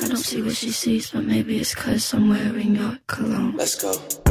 don't see what she sees, but maybe it's 'cause I'm wearing your cologne. Let's go.